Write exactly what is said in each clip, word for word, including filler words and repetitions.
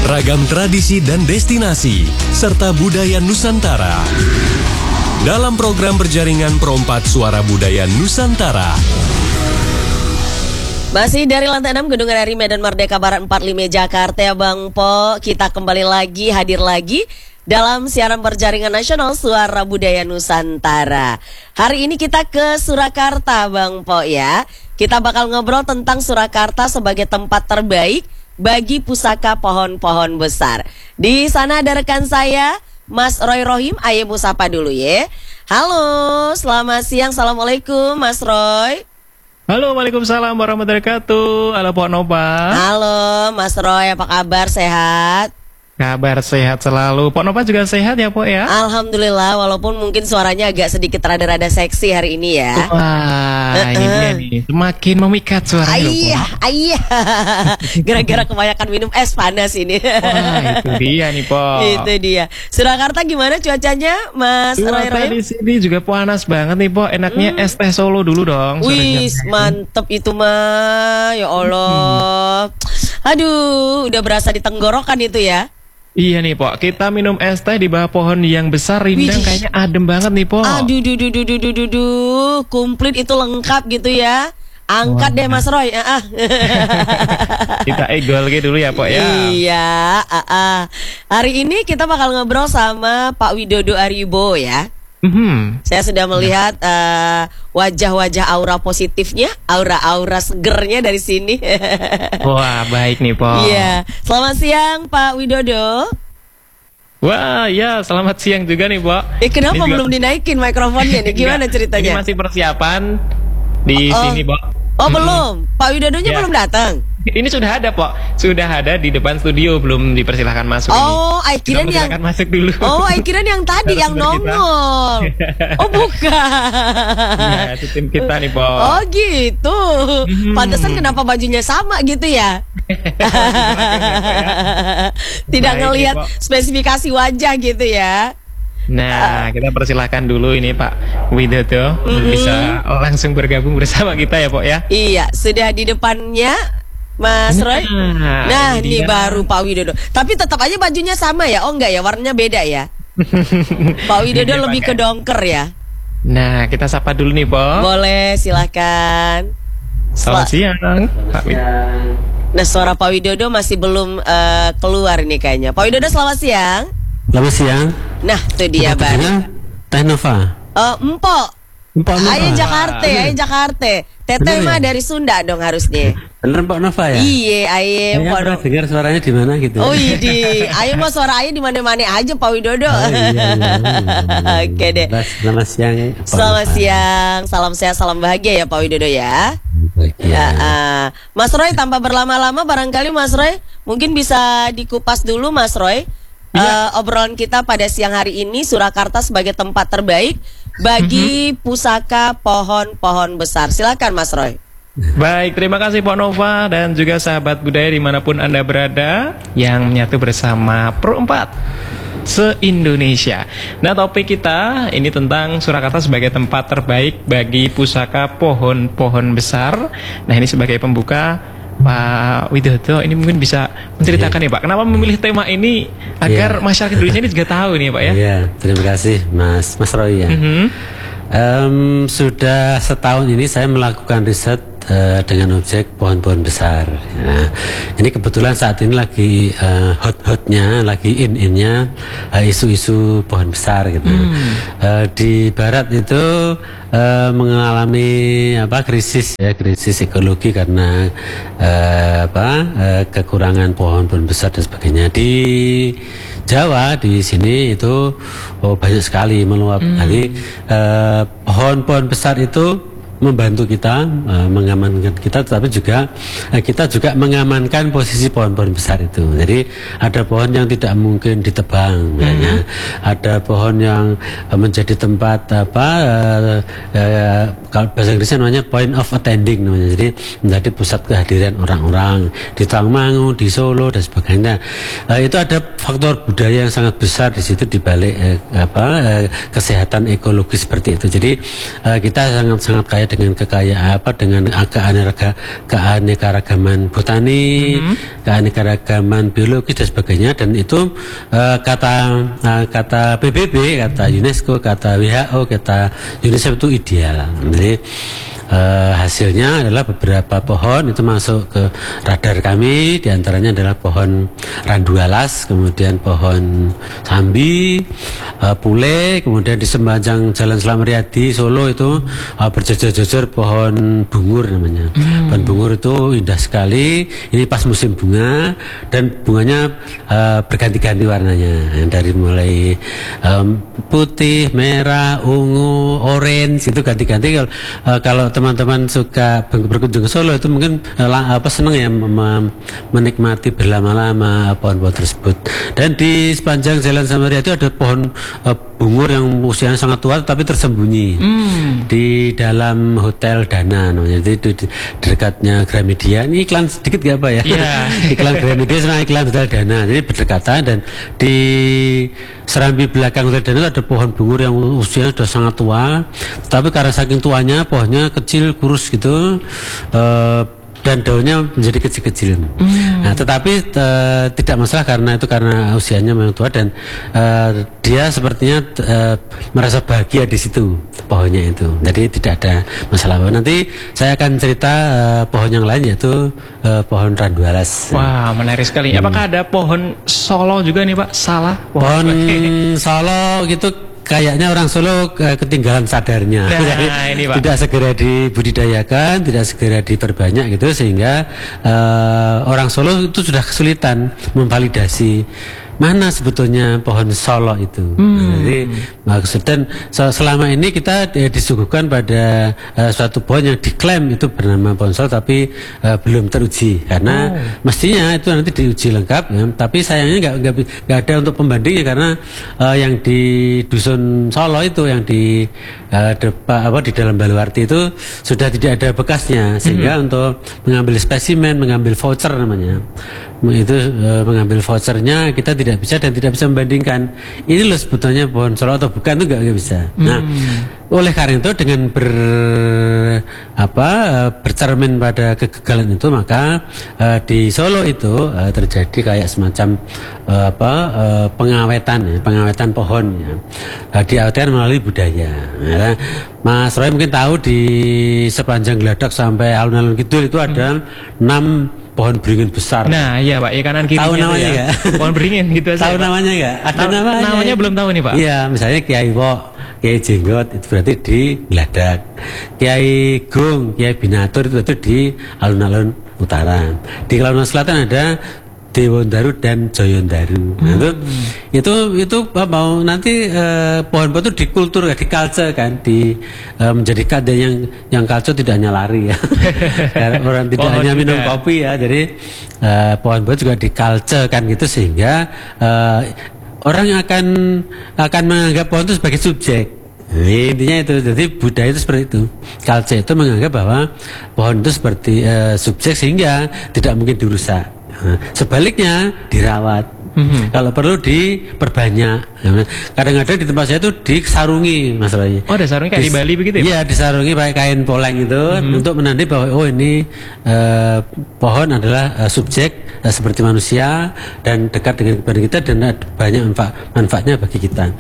ragam tradisi dan destinasi, serta budaya Nusantara. Dalam program berjaringan Perompat Suara Budaya Nusantara. Masih dari lantai enam Gedung R R I Medan Merdeka Barat empat puluh lima Jakarta ya Bang Po. Kita kembali lagi, hadir lagi dalam siaran berjaringan nasional Suara Budaya Nusantara. Hari ini kita ke Surakarta Bang Po ya. Kita bakal ngobrol tentang Surakarta sebagai tempat terbaik bagi pusaka pohon-pohon besar. Di sana ada rekan saya Mas Roy Rohim. Ayo musapa dulu ya. Halo, selamat siang. Assalamualaikum Mas Roy. Halo, waalaikumsalam warahmatullahi wabarakatuh. Halo Pak Nova. Halo Mas Roy, apa kabar, sehat? Kabar sehat selalu. Pak Nova juga sehat ya, Pak ya? Alhamdulillah, walaupun mungkin suaranya agak sedikit rada-rada seksi hari ini ya. Wah, ini dia nih, semakin memikat suaranya. Iya, iya. Gara-gara kebanyakan minum es panas ini. Wah, itu dia nih, Pak. Itu dia. Surakarta gimana cuacanya, Mas Roy Roy? Di sini juga panas banget nih, Pak. Enaknya hmm. es teh Solo dulu dong. Wih, mantep itu mah. Ya Allah. Hmm. Aduh, udah berasa di tenggorokan itu ya. Iya nih Pok, kita minum es teh di bawah pohon yang besar rindang. Wih, kayaknya adem banget nih Pok. Aduh, duh, duh, duh, duh, duh, duh, duh. Komplit itu lengkap gitu ya. Angkat Wah. deh Mas Roy. Ah. Kita egol gitu dulu ya Pok ya. Iya. Ah, ah. Hari ini kita bakal ngobrol sama Pak Widodo Aribo ya. Mm-hmm. Saya sudah melihat uh, wajah-wajah aura positifnya, aura-aura segernya dari sini. Wah, baik nih, Pak. Iya. Selamat siang, Pak Widodo. Wah, ya, selamat siang juga nih, Pak. Eh, kenapa juga belum dinaikin mikrofonnya nih? Gimana ceritanya? Ini masih persiapan di oh, sini, Pak. Oh, hmm. belum. Pak Widodonya ya. belum datang. Ini sudah ada, Pak. Sudah ada di depan studio, belum dipersilahkan masuk. Oh, Aikiran yang masuk dulu. Oh, Aikiran yang tadi yang nongol. Oh, bukan. Ya, itu tim kita nih, Pak. Oh, gitu. Hmm. Pantesan kenapa bajunya sama gitu ya? Tidak baik, ngelihat nih, spesifikasi wajah gitu ya. Nah, kita persilahkan dulu ini Pak Widodo mm-hmm. bisa langsung bergabung bersama kita ya, Pak ya. Iya, sudah di depannya Mas Roy. Nah, nah ini dia. Baru Pak Widodo. Tapi tetap aja bajunya sama ya? Oh enggak ya, warnanya beda ya? Pak Widodo lebih ke dongker ya? Nah, kita sapa dulu nih, Pak. Boleh, silahkan. Selamat siang, Pak Widodo. Nah, suara Pak Widodo masih belum uh, keluar ini kayaknya. Pak Widodo, selamat siang. Selamat siang. Nah, itu dia baru. Teh Nova. Oh, Empok. Empok Nova. Ayo Jakarta, ayo Jakarta. Teteh mah dari Sunda dong harusnya. Bener Empok Nova ya? Iya, ayo Empok Nova. Dengar suaranya di mana gitu. Oh iya, di. Ayo mau suara ayo di mana-mana aja Pak Widodo. Oh, iya, iya, iya. Oke deh. Selamat siang. Selamat siang. Salam sehat, salam bahagia ya Pak Widodo ya. Ya, uh, Mas Roy, tanpa berlama-lama barangkali Mas Roy mungkin bisa dikupas dulu Mas Roy. Uh, obrolan kita pada siang hari ini, Surakarta sebagai tempat terbaik bagi mm-hmm. pusaka pohon-pohon besar. Silakan Mas Roy. Baik, terima kasih Pak Nova dan juga sahabat budaya dimanapun Anda berada yang menyatu bersama Perompat se-Indonesia. Nah, topik kita ini tentang Surakarta sebagai tempat terbaik bagi pusaka pohon-pohon besar. Nah, ini sebagai pembuka Pak Widodo ini mungkin bisa menceritakan yeah. nih Pak, kenapa memilih tema ini agar yeah. masyarakat Indonesia ini juga tahu nih Pak ya? Iya, yeah, terima kasih Mas Mas Roy ya. Mm-hmm. um, sudah setahun ini saya melakukan riset uh, dengan objek pohon-pohon besar. Nah, ini kebetulan saat ini lagi uh, hot-hotnya, lagi in-innya uh, isu-isu pohon besar gitu. Mm. Uh, di Barat itu Uh, mengalami apa krisis ya krisis ekologi karena uh, apa uh, kekurangan pohon-pohon besar dan sebagainya. Di Jawa di sini itu oh, banyak sekali meluap. Mm. Jadi uh, pohon-pohon besar itu membantu kita uh, mengamankan kita, tetapi juga uh, kita juga mengamankan posisi pohon-pohon besar itu. Jadi ada pohon yang tidak mungkin ditebang, mm-hmm. ada pohon yang uh, menjadi tempat apa uh, uh, kalau bahasa Inggrisnya namanya point of attending namanya. Jadi menjadi pusat kehadiran orang-orang di Tangmangu, di Solo dan sebagainya. Uh, itu ada faktor budaya yang sangat besar di situ di balik uh, apa uh, kesehatan ekologi seperti itu. Jadi uh, kita sangat-sangat kaya terkait dengan kekayaan apa dengan keanekaragaman keanekaragaman botani, mm-hmm. keanekaragaman biologi dan sebagainya, dan itu uh, kata uh, kata P B B, kata UNESCO, kata W H O, kata UNICEF itu ideal. Jadi Uh, hasilnya adalah beberapa pohon itu masuk ke radar kami, diantaranya adalah pohon randu alas, kemudian pohon sambi, uh, pule, kemudian di sepanjang Jalan Slamet Riyadi Solo itu uh, berjejer-jejer pohon bungur namanya. Hmm. Pohon bungur itu indah sekali, ini pas musim bunga dan bunganya uh, berganti-ganti warnanya, dari mulai um, putih, merah, ungu, orange itu ganti-ganti. Kalau uh, kalau teman-teman suka berkunjung ke Solo itu mungkin uh, apa senang ya menikmati berlama-lama pohon-pohon tersebut. Dan di sepanjang Jalan Slamet Riyadi ada pohon uh, bungur yang usianya sangat tua tapi tersembunyi hmm. di dalam Hotel Dana namanya. Jadi itu di dekatnya Gramedia. Ini iklan sedikit gak apa ya? Yeah. Iklan Gramedia sama iklan Hotel Dana. Jadi berdekatan, dan di serambi belakang Hotel Dana ada pohon bungur yang usianya sudah sangat tua. Tapi karena saking tuanya pohonnya kecil, kurus gitu. Uh, dan daunnya menjadi kecil-kecil. Mm. Nah, tetapi uh, tidak masalah karena itu karena usianya memang tua, dan uh, dia sepertinya uh, merasa bahagia di situ pohonnya itu. Jadi tidak ada masalah. Nanti saya akan cerita uh, pohon yang lain, yaitu uh, pohon randu alas. Wah, menarik sekali. Hmm. Apakah ada pohon Solo juga nih Pak? Salah. Pohon, pohon Solo gitu. Kayaknya orang Solo ketinggalan sadarnya, nah, jadi ini, Pak. Tidak segera dibudidayakan, tidak segera diperbanyak gitu, sehingga uh, orang Solo itu sudah kesulitan memvalidasi mana sebetulnya pohon Solo itu. Hmm. Jadi maksud, dan selama ini kita eh, disuguhkan pada uh, suatu pohon yang diklaim itu bernama pohon Solo, tapi uh, belum teruji karena oh. mestinya itu nanti diuji lengkap ya, tapi sayangnya nggak nggak ada untuk pembandingnya karena uh, yang di dusun Solo itu yang di uh, depan apa di dalam Baluarti itu sudah tidak ada bekasnya, sehingga hmm. untuk mengambil spesimen, mengambil voucher namanya itu uh, mengambil vouchernya kita tidak bisa dan tidak bisa membandingkan ini loh sebetulnya pohon Solo atau bukan, itu nggak bisa. Hmm. Nah, oleh karena itu dengan ber apa bercermin pada kegagalan itu, maka uh, di Solo itu uh, terjadi kayak semacam uh, apa uh, pengawetan ya, pengawetan pohon ya. Uh, diawetkan melalui budaya. Ya. Mas Roy mungkin tahu di sepanjang Geladak sampai alun-alun Kidul itu ada enam hmm. pohon beringin besar. Nah, iya Pak, ya kanan kiri. Tahu namanya ya. Pohon beringin gitu aja. Tahu namanya enggak? Ada Ta namanya. Namanya belum tahu nih Pak. Iya, misalnya Kiai Wok, Kiai Jenggot itu berarti di Geladak. Kiai Gung, Kiai Binatur itu berarti di alun-alun utara. Di alun-alun selatan ada Dewondaru dan Joyondaru. Nah, itu, hmm. itu itu apa mau nanti eh, pohon-pohon itu dikultur, di culture kan, di eh, menjadikan yang yang culture tidak hanya lari ya. Orang tidak pohon hanya juga minum kopi ya. Jadi eh, pohon-pohon juga di culture kan gitu, sehingga eh, orang akan akan menganggap pohon itu sebagai subjek. Jadi, intinya itu, jadi budaya itu seperti itu. Culture itu menganggap bahwa pohon itu seperti eh, subjek, sehingga tidak mungkin dirusak. Nah, sebaliknya dirawat, mm-hmm. kalau perlu diperbanyak. Kadang-kadang di tempat saya itu disarungi masalahnya. Oh, ada sarungi kayak Dis, di Bali begitu ya? Iya, disarungi pakai kain poleng itu mm-hmm. untuk menandai bahwa oh ini uh, pohon adalah uh, subjek uh, seperti manusia dan dekat dengan kepada kita dan banyak manfa- manfaatnya bagi kita.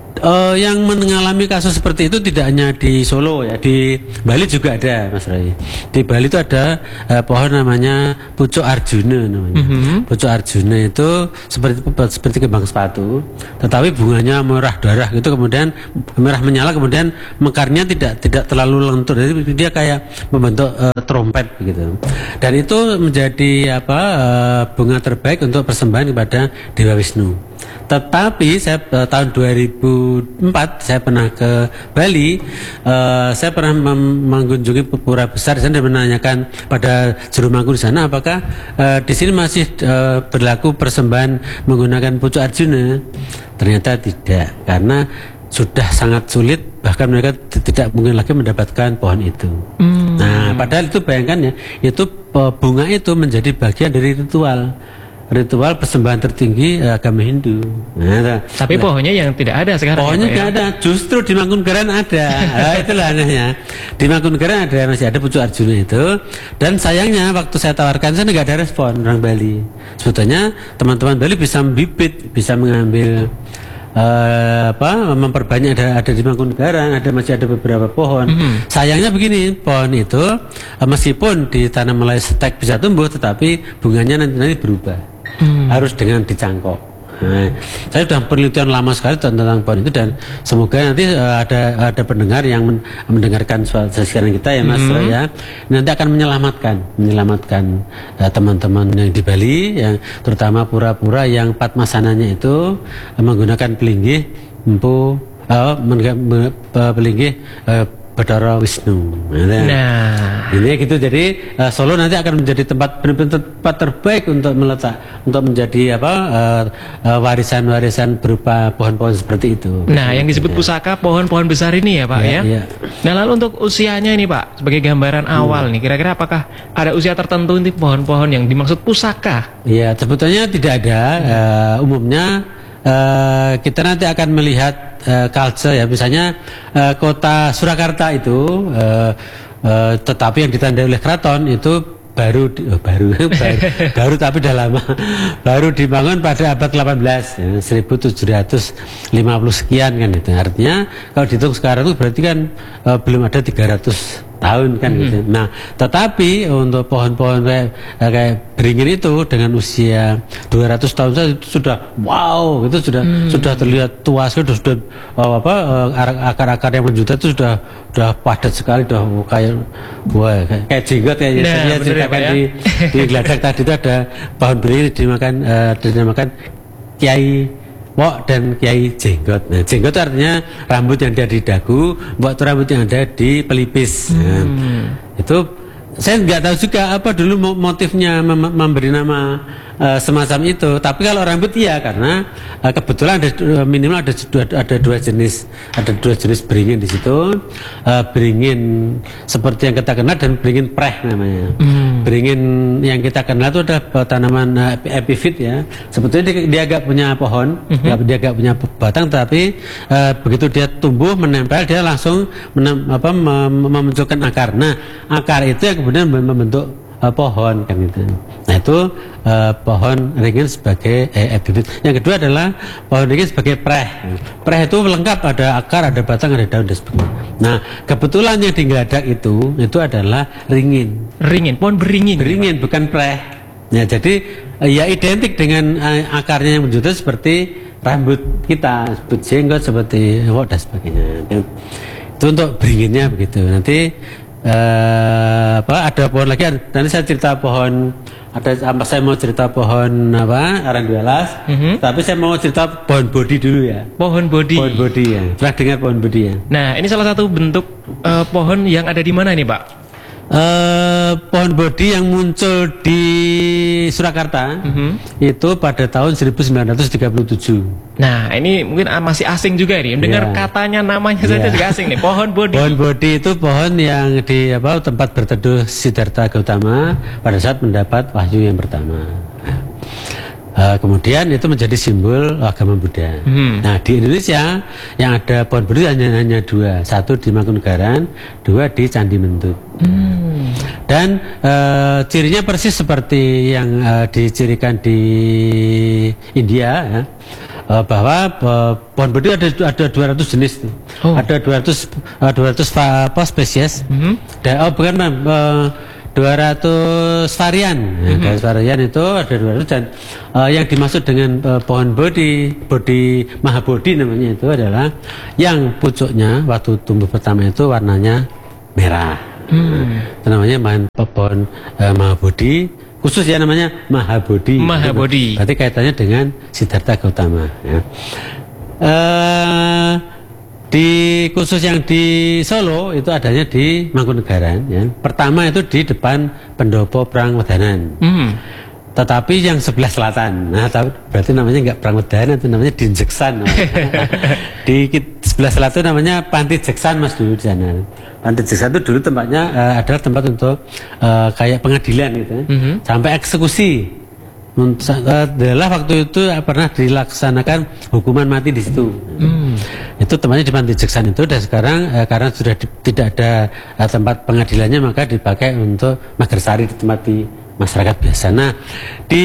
Uh, yang mengalami kasus seperti itu tidak hanya di Solo ya, di Bali juga ada Mas Rai. Di Bali itu ada uh, pohon namanya Pucuk Arjuna namanya. Mm-hmm. Pucuk Arjuna itu seperti seperti kembang sepatu, tetapi bunganya merah darah gitu, kemudian merah menyala, kemudian mekarnya tidak tidak terlalu lentur, jadi dia kayak membentuk uh, trompet gitu. Dan itu menjadi apa uh, bunga terbaik untuk persembahan kepada Dewa Wisnu. Tetapi saya uh, tahun dua ribu empat saya pernah ke Bali, uh, saya pernah mem- mengunjungi pura besar di sana dan menanyakan pada juru mangku di sana apakah uh, di sini masih uh, berlaku persembahan menggunakan pucuk Arjuna. Ternyata tidak, karena sudah sangat sulit, bahkan mereka t- tidak mungkin lagi mendapatkan pohon itu. Hmm. Nah, padahal itu bayangkan ya, itu bunga itu menjadi bagian dari ritual. ritual persembahan tertinggi uh, agama Hindu. Nah, tapi pohonnya yang tidak ada sekarang. Pohonnya ya, tidak ya? ada, justru di Mangkunegaran ada. Nah, itulah anehnya. Di Mangkunegaran ada, masih ada pucuk Arjuna itu. Dan sayangnya waktu saya tawarkan saya nggak ada respon orang Bali. Sebetulnya teman-teman Bali bisa membibit, bisa mengambil Uh, apa memperbanyak, ada ada di Mangkunegaran, ada masih ada beberapa pohon. Mm-hmm. Sayangnya begini, pohon itu uh, meskipun ditanam mulai setek bisa tumbuh, tetapi bunganya nanti nanti berubah. Mm. Harus dengan dicangkok. Nah, saya sudah penelitian lama sekali tentang pohon itu, dan semoga nanti uh, ada ada pendengar yang men mendengarkan siaran kita ya Mas mm-hmm. ya, nanti akan menyelamatkan menyelamatkan uh, teman-teman yang di Bali, yang terutama pura-pura yang padmasananya itu uh, menggunakan pelinggih empu uh, pelinggih uh, Bathara Wisnu. Nah, nah, ini gitu. Jadi uh, Solo nanti akan menjadi tempat benar-benar tempat terbaik untuk meletak, untuk menjadi apa warisan-warisan uh, uh, berupa pohon-pohon seperti itu. Nah, yang disebut pusaka pohon-pohon besar ini ya Pak ya. ya? ya. Nah, lalu untuk usianya ini Pak, sebagai gambaran hmm. awal nih, kira-kira apakah ada usia tertentu untuk pohon-pohon yang dimaksud pusaka? Iya, sebetulnya tidak ada. Uh, umumnya Uh, kita nanti akan melihat uh, culture ya, misalnya uh, kota Surakarta itu uh, uh, tetapi yang ditandai oleh keraton itu baru oh, baru baru, baru tapi sudah lama, baru dibangun pada abad delapan belas ya, seribu tujuh ratus lima puluh sekian kan itu. Artinya kalau dihitung sekarang itu berarti kan uh, belum ada tiga ratus tahun kan hmm. gitu. Nah, tetapi untuk pohon-pohon kayak, kayak beringin itu dengan usia dua ratus tahun saja itu sudah wow, itu sudah hmm. sudah terlihat tua sekali, sudah oh, apa akar-akar yang menjuta itu sudah sudah padat sekali, sudah kayak wah kayak, kayak jenggot ya. Nah, saya ceritakan ya? di di Gladak tadi itu ada pohon beringin dimakan uh, dinamakan Kiai Wok dan Kiai Jenggot. Nah, jenggot itu artinya rambut yang ada di dagu, wok itu rambut yang ada di pelipis. Hmm. Nah, itu saya nggak tahu juga apa dulu motifnya mem memberi nama uh, semacam itu. Tapi kalau rambut iya, karena uh, kebetulan ada minimal ada dua, ada dua jenis, ada dua jenis beringin di situ. Uh, beringin seperti yang kita kenal dan beringin preh namanya. Hmm. Beringin yang kita kenal itu ada tanaman uh, epifit ya. Sebetulnya dia, dia agak punya pohon, uh -huh. dia agak punya batang, tapi uh, begitu dia tumbuh menempel dia langsung menem, apa, mem memunculkan akar. Nah, akar itu yang kemudian membentuk uh, pohon kan gitu. Nah, itu uh, pohon ringin sebagai eh, epifit. Yang kedua adalah pohon ringin sebagai preh. Preh itu lengkap, ada akar, ada batang, ada daun dan sebagainya. Nah, kebetulan yang di Gladak itu itu adalah ringin. Ringin, pohon beringin. Beringin bukan preh. Ya, jadi uh, ya identik dengan uh, akarnya yang menjuta seperti rambut kita, seperti jenggot, seperti wok dan sebagainya. Itu untuk beringinnya begitu. Nanti Uh, apa ada pohon lagi, nanti saya cerita pohon, ada apa saya mau cerita pohon apa aranjuelas, mm -hmm. tapi saya mau cerita pohon bodi dulu ya. Pohon bodi. Pohon bodi ya. Pernah dengar pohon bodi ya? Nah, ini salah satu bentuk uh, pohon yang ada di mana ini, Pak? Uh, pohon bodi yang muncul di Surakarta mm -hmm. itu pada tahun seribu sembilan ratus tiga puluh tujuh. Nah, ini mungkin masih asing juga nih. Dengar yeah. katanya namanya yeah. saja juga asing nih. Pohon bodi. Pohon bodi itu pohon yang di apa tempat berteduh Siddhartha Gautama pada saat mendapat wahyu yang pertama. Uh, kemudian itu menjadi simbol agama Buddha. Hmm. Nah, di Indonesia yang ada pohon bodi hanya hanya dua, satu di Mangkunegaran, dua di Candi Mentut. Hmm. Dan uh, cirinya persis seperti yang uh, dicirikan di India, ya. Uh, bahwa uh, pohon bodi ada ada dua ratus jenis, oh. ada dua ratus uh, dua ratus apa spesies. Hmm. Dan oh bukan uh, dua ratus varian. Mm-hmm. Ya, varian itu ada dua ratus, dan uh, yang dimaksud dengan uh, pohon bodi, bodi mahabodi namanya itu adalah yang pucuknya waktu tumbuh pertama itu warnanya merah. Mm. Itu namanya pohon uh, mahabodi, khusus ya namanya mahabodi. Mahabodi. Berarti kaitannya dengan Siddhartha Gautama. Ya. Uh, Di khusus yang di Solo itu adanya di Mangkunegaran ya. Pertama itu di depan Pendopo Prangwedanan. Mm. Tetapi yang sebelah selatan. Nah, berarti namanya enggak Prangwedanan, itu namanya Dinjeksan. Di sebelah selatan namanya Panti Jeksan Mas dulu di sana. Panti Jeksan itu dulu tempatnya uh, adalah tempat untuk uh, kayak pengadilan gitu. Mm-hmm. Sampai eksekusi. adalah waktu itu pernah dilaksanakan hukuman mati di situ. Hmm. Itu tempatnya di Panti Jeksan itu, dan sekarang eh, karena sudah di, tidak ada eh, tempat pengadilannya, maka dipakai untuk Magersari, di tempat di masyarakat biasa. Nah, di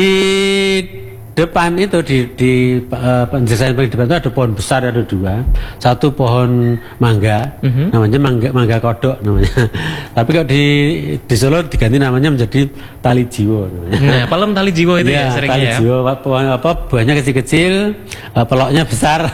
depan itu di di uh, penjelasan paling depan itu ada pohon besar, ada dua, satu pohon mangga, mm-hmm. namanya mangga mangga kodok namanya. Tapi kalau di di Solo diganti namanya menjadi tali jiwo. Nah, palem tali jiwo itu ya, ya sering tali ya. Jiwo, pohon apa buahnya kecil-kecil, uh, peloknya besar.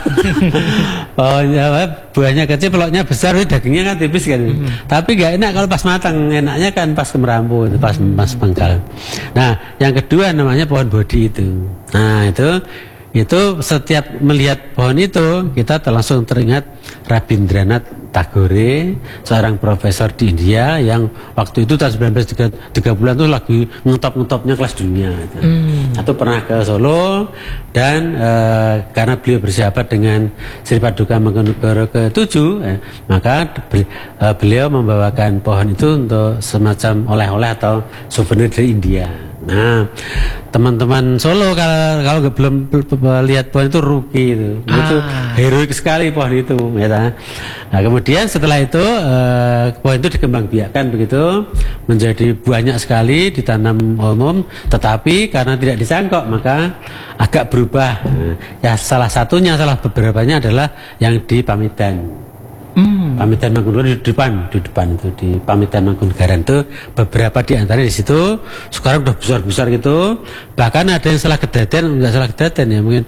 Pohonnya apa, buahnya kecil, peloknya besar, dagingnya kan tipis kan. Mm-hmm. Tapi nggak enak kalau pas matang, enaknya kan pas kemerampu, pas pas pengkal. Nah, yang kedua namanya pohon bodi itu. Nah itu itu setiap melihat pohon itu kita langsung teringat Rabindranath Tagore, seorang profesor di India yang waktu itu tahun sembilan belas tiga puluhan itu lagi ngetop-ngetopnya kelas dunia gitu. Hmm. Atau pernah ke Solo, dan uh, karena beliau bersahabat dengan Sri Paduka Mangkunegara ketujuh, eh, maka uh, beliau membawakan pohon itu untuk semacam oleh-oleh atau souvenir dari India. Nah, teman-teman Solo kalau kalau belum lihat pohon itu rugi itu, ah. itu heroik sekali pohon itu, ya. Nah, kemudian setelah itu eh, pohon itu dikembangbiakkan begitu, menjadi banyak sekali ditanam umum, tetapi karena tidak disangkok maka agak berubah. Nah, ya salah satunya, salah beberapanya adalah yang di Pamitan. Hmm. Pamitan Mangkunegara di depan, di depan itu di Pamitan Mangkunegara itu beberapa di antara di situ sekarang udah besar-besar gitu. Bahkan ada yang salah kejadian, enggak salah kejadian ya mungkin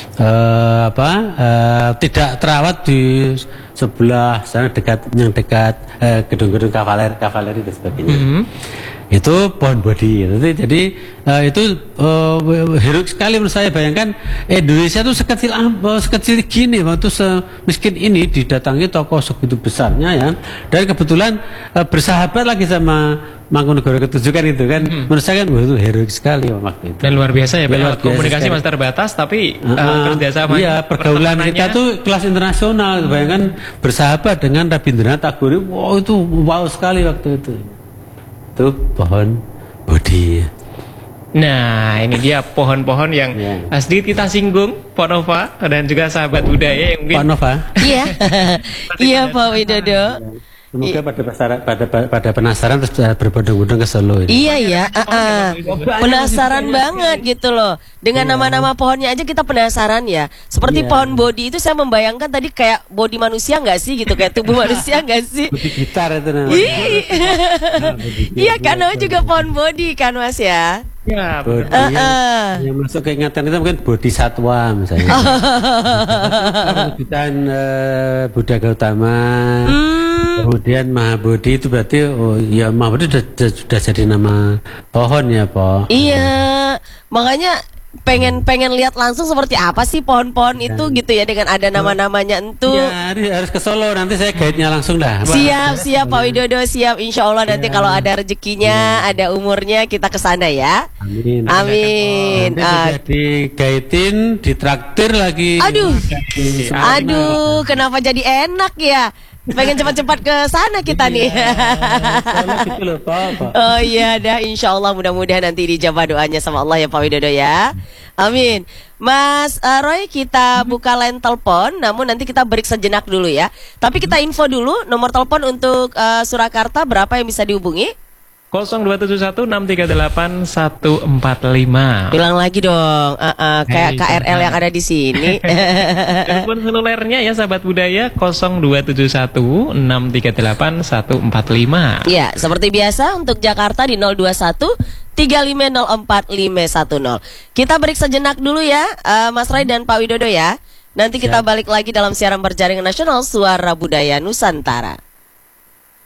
uh, apa uh, tidak terawat di sebelah sana dekat yang dekat uh, gedung-gedung kavaler, kavaleri dan sebagainya. Hmm. Itu pohon bodi. Jadi uh, itu uh, heroik sekali menurut saya. Bayangkan Indonesia itu sekecil apa, sekecil gini, waktu semiskin ini didatangi tokoh segitu besarnya ya. Dan kebetulan uh, bersahabat lagi sama Mangkunegara ketujuh kan itu kan. Hmm. Menurut saya kan wah, itu heroik sekali waktu itu. Dan luar biasa ya, luar biasa komunikasi sekali. Masih terbatas tapi uh, uh, kerjasama. Iya, pergaulan kita tuh kelas internasional. Bayangkan bersahabat dengan Rabindranath Tagore. Wow, itu wow sekali waktu itu. Itu pohon bodi. Nah, ini dia pohon-pohon yang yeah. sedikit kita singgung, Pak Nova dan juga sahabat budaya yang mungkin. Pak Nova. Iya, iya Pak Widodo. Semoga pada penasaran, pada, pada penasaran terus berbondong-bondong ke Solo ini. Iya ya, uh -uh. penasaran banget gitu loh. Dengan nama-nama pohonnya aja kita penasaran ya. Seperti yeah. pohon bodi itu saya membayangkan tadi kayak bodi manusia nggak sih gitu, kayak tubuh manusia nggak sih? Bodi gitar itu namanya. Iya kan, namanya juga pohon bodi kan Mas ya. Ya, bodi uh, yang, uh. yang masuk ke ingatan itu mungkin bodi satwa misalnya. Kemudian uh, Buddha Gautama. Hmm. Kemudian Mahabodhi itu berarti oh ya Mahabodhi sudah, sudah jadi nama pohon ya Pak. Iya, makanya pengen pengen lihat langsung seperti apa sih pohon-pohon itu gitu ya, dengan ada nama-namanya entu. Ya harus ke Solo, nanti saya guide-nya langsung dah. Siap siap Pak Widodo, siap, insya Allah nanti ya. Kalau ada rezekinya, ya. Ada umurnya kita ke sana ya. Amin. Amin. Nanti uh, di guide-in, ditraktir lagi. Aduh, aduh, kenapa jadi enak ya? Pengen cepat-cepat ke sana kita nih. Oh iya dah, insya Allah mudah-mudahan nanti dijawab doanya sama Allah ya Pak Widodo ya. Amin. Mas uh, Roy, kita buka line telepon, namun nanti kita break sejenak dulu ya. Tapi kita info dulu nomor telepon untuk uh, Surakarta berapa yang bisa dihubungi? nol dua tujuh satu enam tiga delapan satu empat lima. Bilang lagi dong, uh, uh, kayak hey, K R L yang ada di sini. Telepon selulernya ya sahabat budaya nol dua tujuh satu enam tiga delapan satu empat lima. Ya, seperti biasa untuk Jakarta di nol dua satu tiga lima nol empat lima satu nol. Kita break sejenak dulu ya, uh, Mas Roy dan Pak Widodo ya. Nanti kita balik lagi dalam siaran berjaringan nasional Suara Budaya Nusantara.